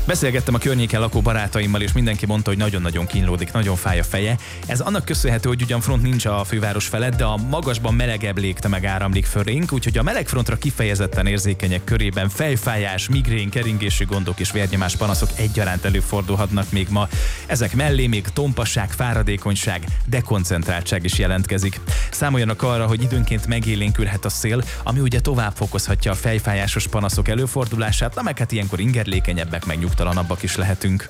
Beszélgettem a környéken lakó barátaimmal, és mindenki mondta, hogy nagyon-nagyon kínlódik, nagyon fáj a feje. Ez annak köszönhető, hogy ugyan front nincs a főváros felett, de a magasban melegebb légtömeg áramlik fölénk, úgyhogy a melegfrontra kifejezetten érzékenyek körében fejfájás, migrén, keringési gondok és vérnyomás panaszok egyaránt előfordulhatnak még ma. Ezek mellé még tompasság, fáradékonyság, dekoncentráltság is jelentkezik. Számoljanak arra, hogy időnként megélénkülhet a szél, ami ugye tovább fokozhatja a fejfájásos panaszok előfordulását, na meg hát ilyenkor ingerlékenyebbek, meg nyugtalanabbak is lehetünk.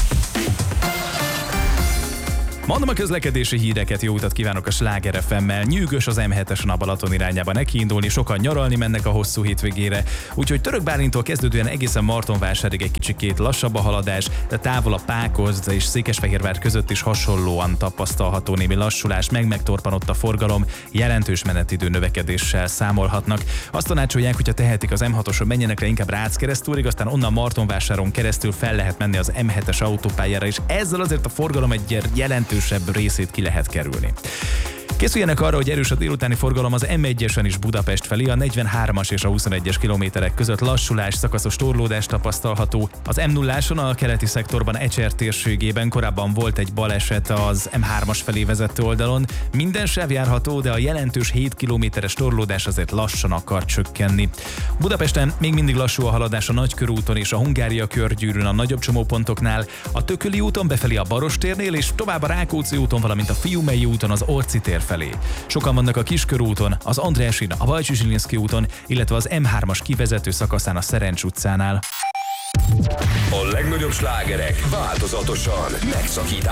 Mondom a közlekedési híreket, jó utat kívánok a Sláger FM-mel. Nyűgös az M7-esen a Balaton irányába nekiindulni, sokan nyaralni mennek a hosszú hétvégére, úgyhogy Török Bálintól kezdődően egészen Martonvásárig egy kicsikét lassabb a haladás, de távol a Pákozd és Székesfehérvár között is hasonlóan tapasztalható némi lassulás, megtorpanott a forgalom, jelentős menetidő növekedéssel számolhatnak. Azt tanácsolják, hogyha tehetik az M6-oson, menjenek le inkább Rácz-Keresztúrig, aztán onnan Martonvásáron keresztül fel lehet menni az M7-es autópályára, és ezzel azért a forgalom egy jelentősebb részét ki lehet kerülni. Készüljenek arra, hogy erős a délutáni forgalom az M1-esen is Budapest felé, a 43-as és a 21-es kilométerek között lassulás, szakaszos torlódás tapasztalható. Az M0-áson a keleti szektorban Ecser térségében korábban volt egy baleset az M3-as felé vezető oldalon. Minden sáv járható, de a jelentős 7 kilométeres torlódás azért lassan akar csökkenni. Budapesten még mindig lassú a haladás a Nagykörúton és a Hungária körgyűrűn a nagyobb csomópontoknál, a Tököli úton befelé a Barostérnél és tovább a Rákóczi úton, valamint a Fiumei úton az Orci tér felé. Sokan vannak a Kiskörúton, az Andrássyn, a Bajcsy Zsilinszky úton, illetve az M3-as kivezető szakaszán a Szerencs utcánál. A legnagyobb slágerek változatosan megszakításban.